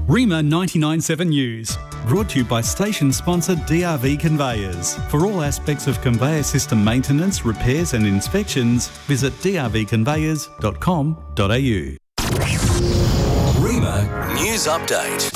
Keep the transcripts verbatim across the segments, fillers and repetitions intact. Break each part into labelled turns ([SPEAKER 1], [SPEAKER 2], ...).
[SPEAKER 1] Rima ninety-nine point seven News, brought to you by station sponsor D R V Conveyors. For all aspects of conveyor system maintenance, repairs and inspections, visit d r v conveyors dot com dot a u.
[SPEAKER 2] Rima News Update.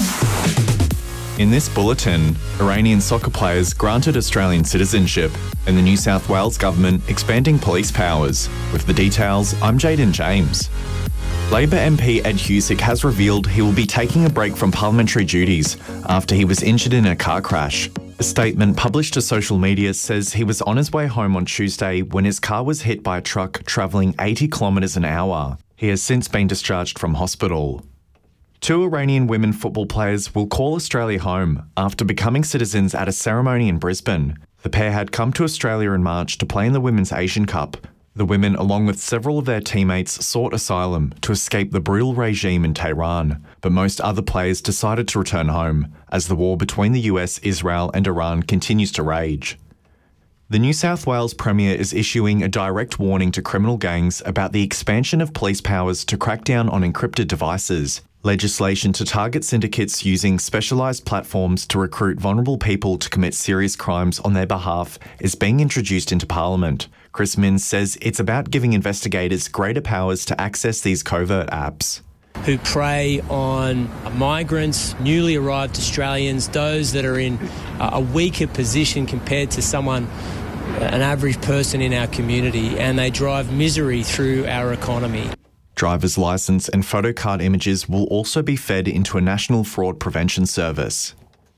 [SPEAKER 3] In this bulletin, Iranian soccer players granted Australian citizenship and the New South Wales government expanding police powers. With the details, I'm Jaden James. Labor M P Ed Husic has revealed he will be taking a break from parliamentary duties after he was injured in a car crash. A statement published to social media says he was on his way home on Tuesday when his car was hit by a truck travelling eighty kilometres an hour. He has since been discharged from hospital. Two Iranian women football players will call Australia home after becoming citizens at a ceremony in Brisbane. The pair had come to Australia in March to play in the Women's Asian Cup. The women, along with several of their teammates, sought asylum to escape the brutal regime in Tehran, but most other players decided to return home as the war between the U S, Israel and Iran continues to rage. The New South Wales Premier is issuing a direct warning to criminal gangs about the expansion of police powers to crack down on encrypted devices. Legislation to target syndicates using specialised platforms to recruit vulnerable people to commit serious crimes on their behalf is being introduced into Parliament. Chris Minns says it's about giving investigators greater powers to access these covert apps.
[SPEAKER 4] Who prey on migrants, newly arrived Australians, those that are in a weaker position compared to someone, an average person in our community, and they drive misery through our economy.
[SPEAKER 3] Driver's licence and photo card images will also be fed into a national fraud prevention service.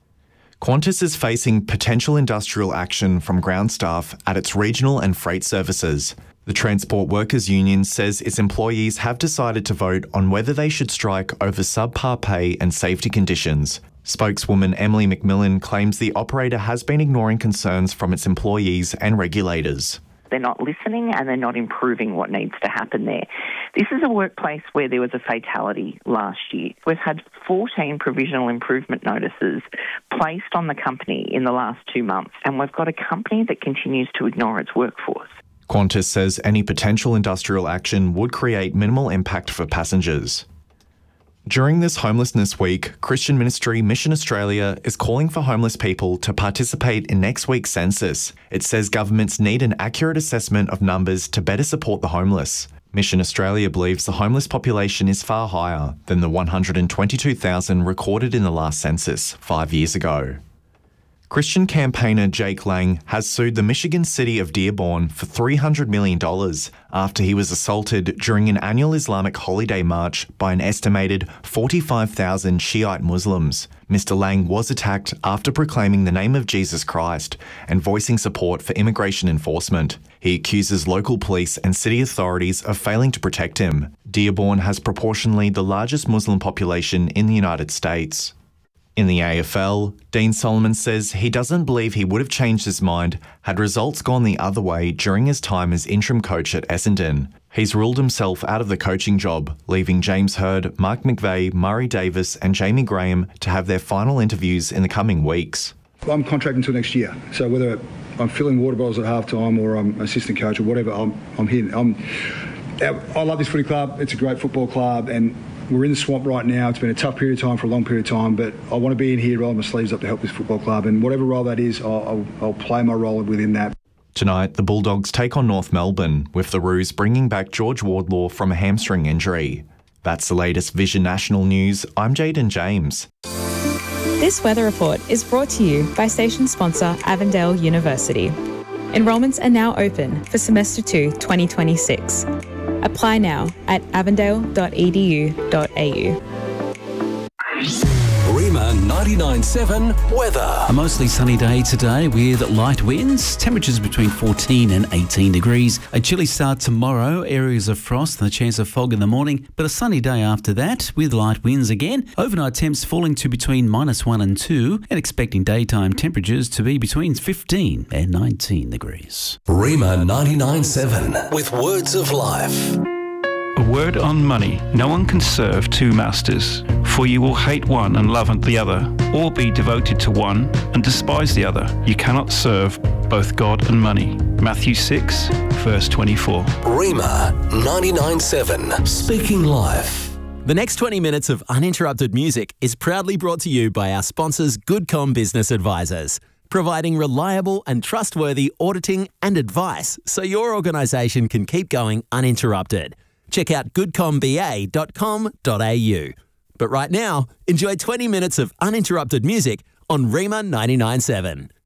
[SPEAKER 3] Qantas is facing potential industrial action from ground staff at its regional and freight services. The Transport Workers Union says its employees have decided to vote on whether they should strike over subpar pay and safety conditions. Spokeswoman Emily McMillan claims the operator has been ignoring concerns from its employees and regulators.
[SPEAKER 5] They're not listening and they're not improving what needs to happen there. This is a workplace where there was a fatality last year. We've had fourteen provisional improvement notices placed on the company in the last two months, and we've got a company that continues to ignore its workforce.
[SPEAKER 3] Qantas says any potential industrial action would create minimal impact for passengers. During this Homelessness Week, Christian ministry Mission Australia is calling for homeless people to participate in next week's census. It says governments need an accurate assessment of numbers to better support the homeless. Mission Australia believes the homeless population is far higher than the one hundred twenty-two thousand recorded in the last census five years ago. Christian campaigner Jake Lang has sued the Michigan city of Dearborn for three hundred million dollars after he was assaulted during an annual Islamic holiday march by an estimated forty-five thousand Shiite Muslims. Mister Lang was attacked after proclaiming the name of Jesus Christ and voicing support for immigration enforcement. He accuses local police and city authorities of failing to protect him. Dearborn has proportionally the largest Muslim population in the United States. In the A F L, Dean Solomon says he doesn't believe he would have changed his mind had results gone the other way during his time as interim coach at Essendon. He's ruled himself out of the coaching job, leaving James Hird, Mark McVeigh, Murray Davis and Jamie Graham to have their final interviews in the coming weeks.
[SPEAKER 6] I'm contracted until next year, so whether I'm filling water bottles at half-time or I'm assistant coach or whatever, I'm, I'm here. I'm, I love this footy club. It's a great football club and we're in the swamp right now. It's been a tough period of time for a long period of time, but I want to be in here, roll my sleeves up to help this football club, and whatever role that is, I'll, I'll, I'll play my role within that.
[SPEAKER 3] Tonight, the Bulldogs take on North Melbourne, with the Roos bringing back George Wardlaw from a hamstring injury. That's the latest Vision National News. I'm Jaden James.
[SPEAKER 7] This weather report is brought to you by station sponsor Avondale University. Enrolments are now open for semester two twenty twenty-six. Apply now at avondale dot e d u dot a u.
[SPEAKER 2] Rima ninety-nine point seven weather.
[SPEAKER 8] A mostly sunny day today with light winds, temperatures between fourteen and eighteen degrees. A chilly start tomorrow, areas of frost and a chance of fog in the morning, but a sunny day after that with light winds again. Overnight temps falling to between minus one and two and expecting daytime temperatures to be between fifteen and nineteen degrees.
[SPEAKER 2] Rima ninety-nine point seven with words of life.
[SPEAKER 9] A word on money. No one can serve two masters, for you will hate one and love the other, or be devoted to one and despise the other. You cannot serve both God and money. Matthew six, verse twenty-four.
[SPEAKER 2] Rima ninety-nine point seven, speaking life.
[SPEAKER 10] The next twenty minutes of uninterrupted music is proudly brought to you by our sponsors GoodCom Business Advisors, providing reliable and trustworthy auditing and advice so your organisation can keep going uninterrupted. Check out good com b a dot com dot a u. But right now, enjoy twenty minutes of uninterrupted music on Rima ninety-nine point seven.